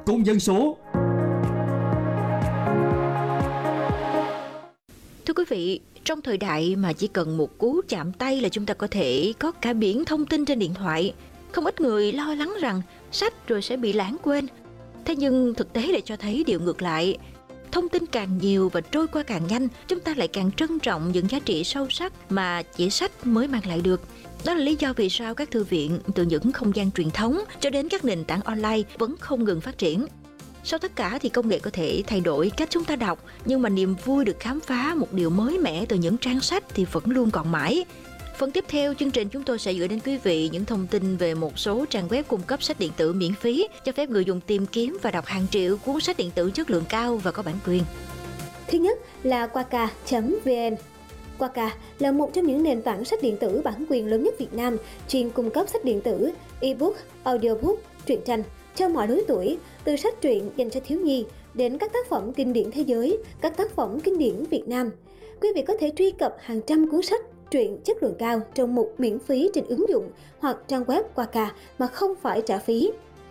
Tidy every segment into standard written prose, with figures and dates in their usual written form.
công dân số. Thưa quý vị, trong thời đại mà chỉ cần một cú chạm tay là chúng ta có thể có cả biển thông tin trên điện thoại, không ít người lo lắng rằng sách rồi sẽ bị lãng quên. Thế nhưng thực tế lại cho thấy điều ngược lại. Thông tin càng nhiều và trôi qua càng nhanh, chúng ta lại càng trân trọng những giá trị sâu sắc mà chỉ sách mới mang lại được. Đó là lý do vì sao các thư viện, từ những không gian truyền thống cho đến các nền tảng online vẫn không ngừng phát triển. Sau tất cả thì công nghệ có thể thay đổi cách chúng ta đọc, nhưng mà niềm vui được khám phá một điều mới mẻ từ những trang sách thì vẫn luôn còn mãi. Phần tiếp theo chương trình chúng tôi sẽ gửi đến quý vị những thông tin về một số trang web cung cấp sách điện tử miễn phí, cho phép người dùng tìm kiếm và đọc hàng triệu cuốn sách điện tử chất lượng cao và có bản quyền. Thứ nhất là Quaka.vn. Quaka là một trong những nền tảng sách điện tử bản quyền lớn nhất Việt Nam, chuyên cung cấp sách điện tử, ebook, audiobook, truyện tranh cho mọi lứa tuổi, từ sách truyện dành cho thiếu nhi đến các tác phẩm kinh điển thế giới, các tác phẩm kinh điển Việt Nam. Quý vị có thể truy cập hàng trăm cuốn sách truyện chất lượng cao trong mục miễn phí trên ứng dụng hoặc trang web Quaka mà không phải trả phí.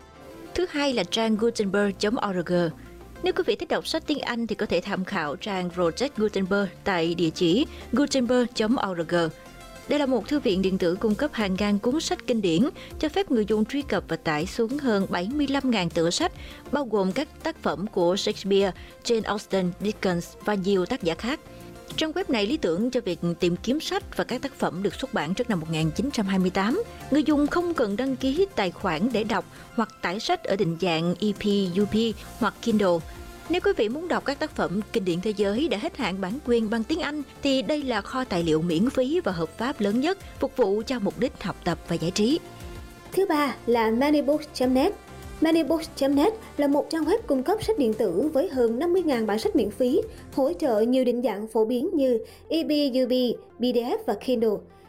Thứ hai là trang Gutenberg.org. Nếu quý vị thích đọc sách tiếng Anh thì có thể tham khảo trang Project Gutenberg tại địa chỉ gutenberg.org. Đây là một thư viện điện tử cung cấp hàng ngàn cuốn sách kinh điển, cho phép người dùng truy cập và tải xuống hơn 75.000 tựa sách, bao gồm các tác phẩm của Shakespeare, Jane Austen, Dickens và nhiều tác giả khác. Trang web này lý tưởng cho việc tìm kiếm sách và các tác phẩm được xuất bản trước năm 1928. Người dùng không cần đăng ký tài khoản để đọc hoặc tải sách ở định dạng EPUB hoặc Kindle. Nếu quý vị muốn đọc các tác phẩm kinh điển thế giới đã hết hạn bản quyền bằng tiếng Anh, thì đây là kho tài liệu miễn phí và hợp pháp lớn nhất, phục vụ cho mục đích học tập và giải trí. Thứ ba là Manybooks.net. Manybooks.net là một trang web cung cấp sách điện tử với hơn 50.000 bản sách miễn phí, hỗ trợ nhiều định dạng phổ biến như EPUB, PDF và Kindle.